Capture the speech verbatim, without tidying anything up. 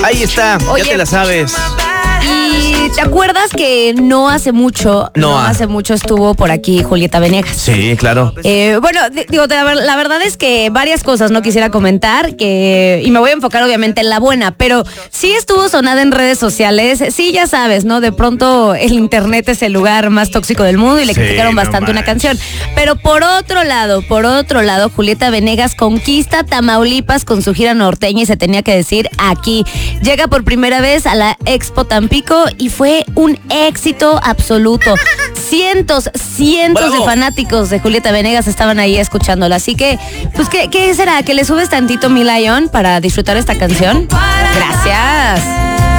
Ahí está, Oye, ya te la sabes. ¿Y te acuerdas que no hace mucho, No, no ah. hace mucho estuvo por aquí Julieta Venegas? Sí, claro. Eh, bueno, d- digo, la, la verdad es que varias cosas no quisiera comentar, que y me voy a enfocar obviamente en la buena, pero sí estuvo sonada en redes sociales. Sí, ya sabes, ¿no? De pronto el internet es el lugar más tóxico del mundo y le Sí, criticaron no bastante una manches. canción. Pero por otro lado, por otro lado, Julieta Venegas conquista Tamaulipas con su gira norteña y se tenía que decir aquí. Llega por primera vez a la Expo Tampico y fue un éxito absoluto. Cientos, cientos ¡Bravo! de fanáticos de Julieta Venegas estaban ahí escuchándola. Así que, pues, ¿qué, qué será? ¿Que le subes tantito, mi Lion, para disfrutar esta canción? Gracias.